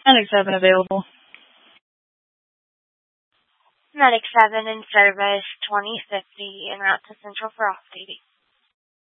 Medic 7 available. Medic 7 in service, 2050, en route to Central for off-duty.